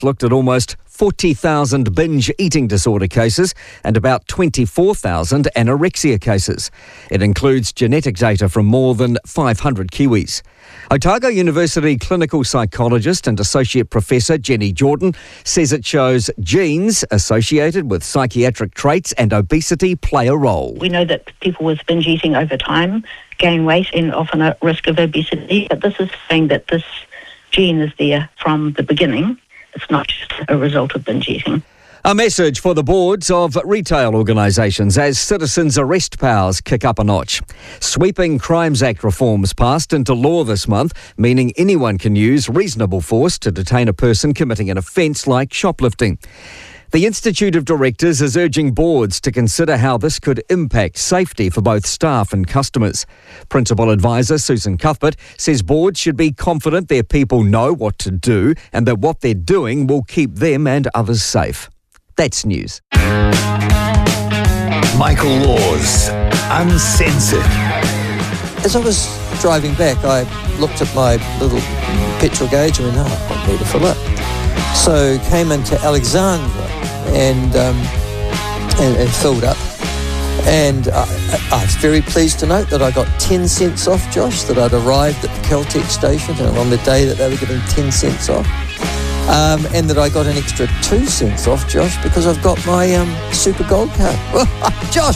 looked at almost 40,000 binge eating disorder cases and about 24,000 anorexia cases. It includes genetic data from more than 500 Kiwis. Otago University clinical psychologist and associate professor Jenny Jordan says it shows genes associated with psychiatric traits and obesity play a role. We know that people with binge eating over time gain weight and often at risk of obesity, but this is saying that this gene is there from the beginning. It's not just a result of binge eating. A message for the boards of retail organisations as citizens' arrest powers kick up a notch. Sweeping Crimes Act reforms passed into law this month, meaning anyone can use reasonable force to detain a person committing an offence like shoplifting. The Institute of Directors is urging boards to consider how this could impact safety for both staff and customers. Principal Advisor Susan Cuthbert says boards should be confident their people know what to do and that what they're doing will keep them and others safe. That's news. Michael Laws, Uncensored. As I was driving back, I looked at my little petrol gauge and went, I need to fill up. So came into Alexandra and filled up. And I was very pleased to note that I got 10 cents off, Josh, that I'd arrived at the Caltex station and on the day that they were giving 10 cents off. And that I got an extra 2 cents off, Josh, because I've got my Super Gold card. Josh!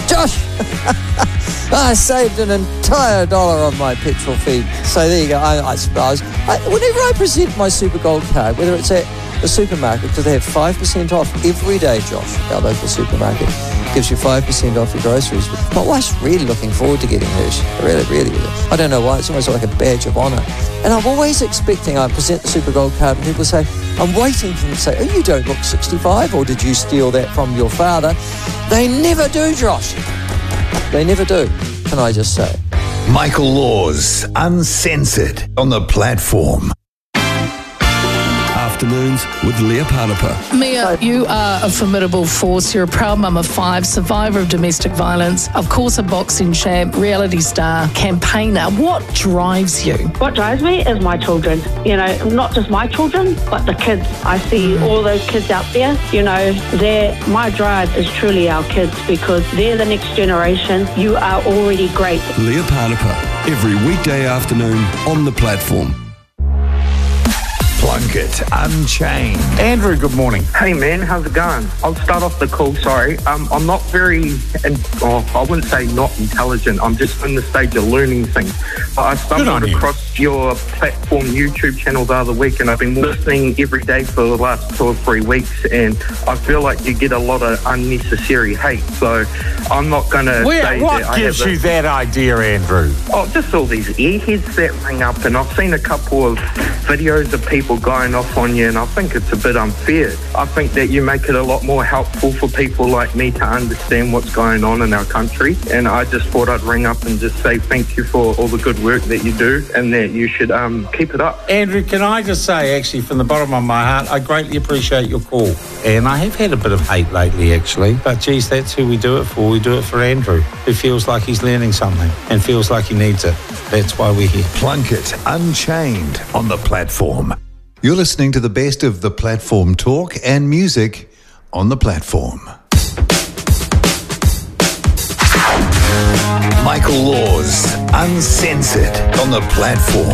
I saved an entire $1 on my petrol fee. So there you go. I suppose whenever I present my Super Gold card, whether it's at the supermarket, because they have 5% off every day, Josh, our local supermarket, gives you 5% off your groceries. My wife's really looking forward to getting hers. Really, really. I don't know why. It's almost like a badge of honour. And I'm always expecting, I present the Super Gold card and people say, I'm waiting for them to say, oh, you don't look 65, or did you steal that from your father? They never do, Josh. They never do, can I just say. Michael Laws, Uncensored, on the platform. Afternoons with Leah Panapa. Mia, you are a formidable force. You're a proud mum of 5, survivor of domestic violence, of course a boxing champ, reality star, campaigner. What drives you? What drives me is my children. You know, not just my children, but the kids. I see all those kids out there. You know, my drive is truly our kids because they're the next generation. You are already great. Leah Panapa, every weekday afternoon on the platform. Plunkett Unchained. Andrew, good morning. Hey man, how's it going? I'll start off the call, sorry. I'm not very, I wouldn't say not intelligent, I'm just in the stage of learning things. But I stumbled across your platform YouTube channel the other week and I've been listening every day for the last 2 or 3 weeks and I feel like you get a lot of unnecessary hate. So I'm not going to say what that gives you that idea, Andrew? Oh, just all these airheads that ring up and I've seen a couple of videos of people going off on you and I think it's a bit unfair. I think that you make it a lot more helpful for people like me to understand what's going on in our country and I just thought I'd ring up and just say thank you for all the good work that you do and that you should keep it up. Andrew, can I just say actually from the bottom of my heart, I greatly appreciate your call and I have had a bit of hate lately actually, but geez, that's who we do it for. We do it for Andrew, who feels like he's learning something and feels like he needs it. That's why we're here. Plunkett Unchained on the platform. You're listening to the best of the platform talk and music on the platform. Michael Laws, Uncensored on the platform.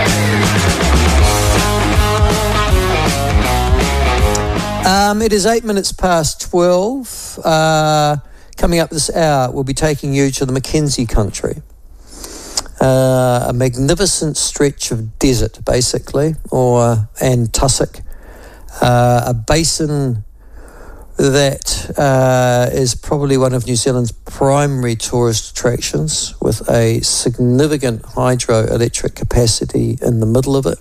It is 8 minutes past 12. Coming up this hour, we'll be taking you to the Mackenzie country. A magnificent stretch of desert, basically, and tussock. A basin that is probably one of New Zealand's primary tourist attractions, with a significant hydroelectric capacity in the middle of it,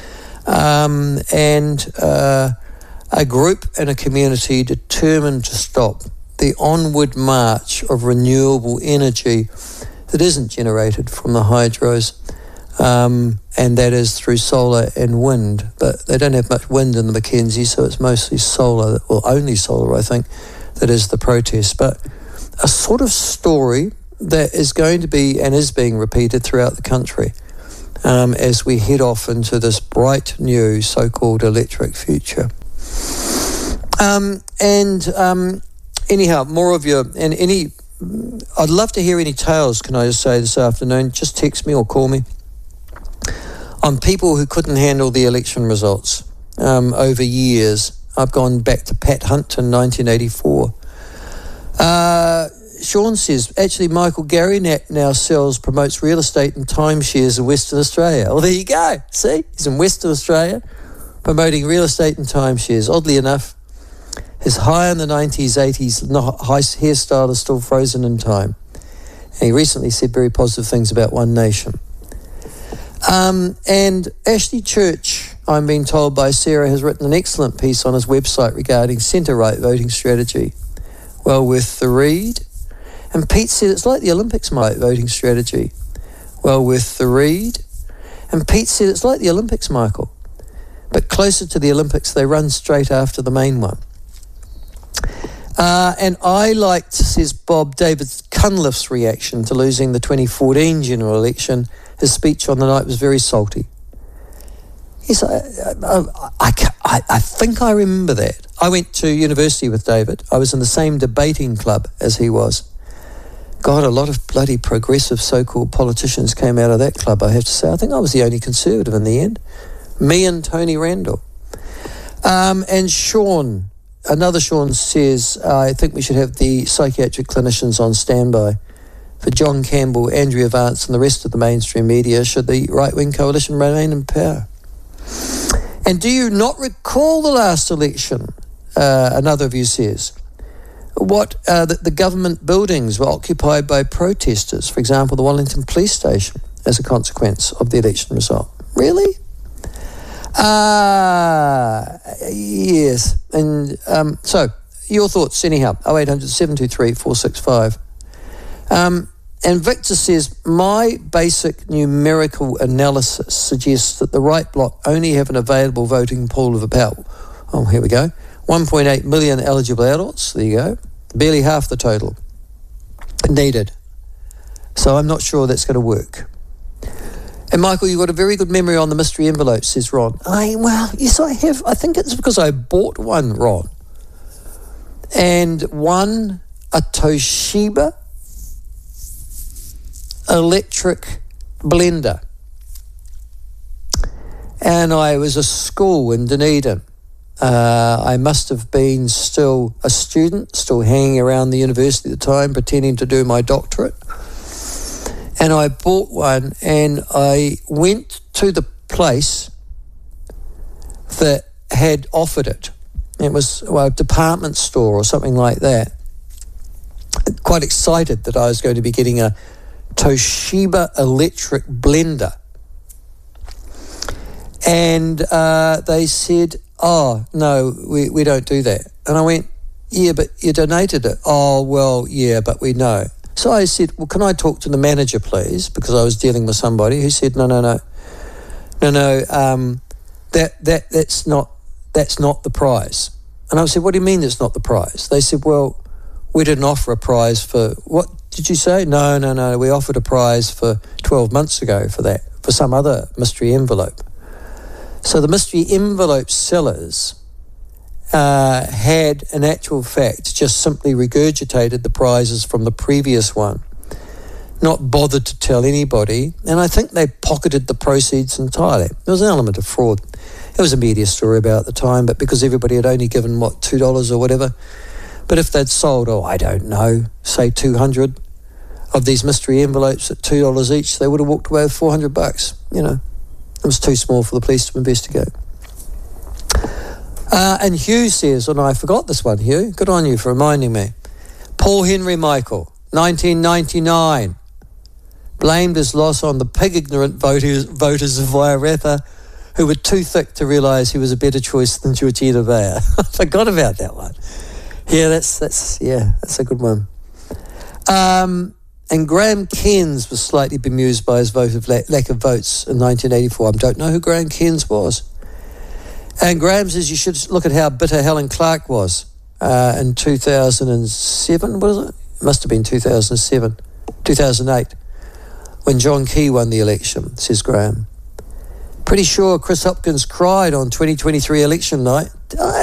and a group and a community determined to stop the onward march of renewable energy that isn't generated from the hydros, and that is through solar and wind. But they don't have much wind in the Mackenzie, so it's mostly solar, or only solar, I think, that is the protest. But a sort of story that is going to be and is being repeated throughout the country. as we head off into this bright new so-called electric future. Anyhow, more of your, and I'd love to hear any tales, can I just say, this afternoon. Just text me or call me on people who couldn't handle the election results over years. I've gone back to Pat Hunt in 1984. Sean says, actually, Michael Gary now promotes real estate and timeshares in Western Australia. Well, there you go. See, he's in Western Australia promoting real estate and timeshares. Oddly enough, his high in the 90s, 80s hairstyle is still frozen in time. And he recently said very positive things about One Nation. And Ashley Church, I'm being told by Sarah, has written an excellent piece on his website regarding centre-right voting strategy. Well worth the read. And Pete said it's like the Olympics voting strategy. Well worth the read. And Pete said it's like the Olympics, Michael. But closer to the Olympics, they run straight after the main one. And I liked, says Bob, David Cunliffe's reaction to losing the 2014 general election. His speech on the night was very salty. Yes, I think I remember that. I went to university with David. I was in the same debating club as he was. God, a lot of bloody progressive so-called politicians came out of that club, I have to say. I think I was the only conservative in the end. Me and Tony Randall. And Sean, another Sean says, I think we should have the psychiatric clinicians on standby for John Campbell, Andrea Vance and the rest of the mainstream media should the right-wing coalition remain in power. And do you not recall the last election? Another of you says. What the government buildings were occupied by protesters, for example, the Wellington Police Station, as a consequence of the election result. Really? Yes. And so, your thoughts, anyhow. 0800 723 465. And Victor says, my basic numerical analysis suggests that the right bloc only have an available voting pool of about, oh, here we go, 1.8 million eligible adults. There you go. Barely half the total needed. So I'm not sure that's going to work. And Michael, you've got a very good memory on the mystery envelope, says Ron. Well, yes, I have. I think it's because I bought one, Ron. And won a Toshiba electric blender. And I was a school in Dunedin. I must have been still a student, still hanging around the university at the time, pretending to do my doctorate. And I bought one and I went to the place that had offered it. It was a department store or something like that. Quite excited that I was going to be getting a Toshiba electric blender. And they said, oh, no, we don't do that. And I went, yeah, but you donated it. Oh, well, yeah, but we know. So I said, well, can I talk to the manager, please? Because I was dealing with somebody who said, no, that's not the prize. And I said, what do you mean it's not the prize? They said, well, we didn't offer a prize for, what did you say? No, we offered a prize for 12 months ago for that, for some other mystery envelope. So the mystery envelope sellers had, in actual fact, just simply regurgitated the prizes from the previous one, not bothered to tell anybody, and I think they pocketed the proceeds entirely. There was an element of fraud. It was a media story about at the time, but because everybody had only given, $2 or whatever, but if they'd sold, I don't know, say 200 of these mystery envelopes at $2 each, they would have walked away with $400, It was too small for the police to investigate. And Hugh says, and I forgot this one, Hugh. Good on you for reminding me. Paul Henry Michael, 1999, blamed his loss on the pig-ignorant voters of Waiaratha who were too thick to realise he was a better choice than Georgina Vaya. I forgot about that one. Yeah, that's a good one. And Graham Cairns was slightly bemused by his vote of lack of votes in 1984. I don't know who Graham Cairns was. And Graham says you should look at how bitter Helen Clark was in 2007, was it? It must have been 2008, when John Key won the election, says Graham. Pretty sure Chris Hopkins cried on 2023 election night.